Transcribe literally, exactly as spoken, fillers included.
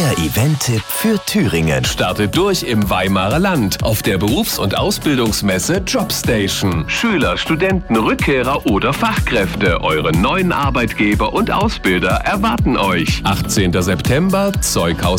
Ihr Event-Tipp für Thüringen. Startet durch im Weimarer Land auf der Berufs- und Ausbildungsmesse Jobstation. Schüler, Studenten, Rückkehrer oder Fachkräfte, eure neuen Arbeitgeber und Ausbilder erwarten euch. achtzehnter September, Zeughaus